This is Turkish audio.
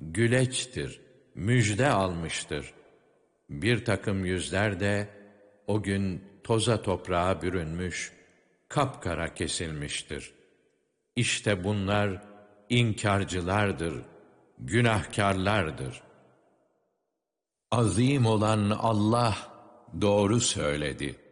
güleçtir, müjde almıştır. Bir takım yüzler de o gün toza toprağa bürünmüş, kapkara kesilmiştir. İşte bunlar inkarcılardır, günahkarlardır. Azim olan Allah doğru söyledi.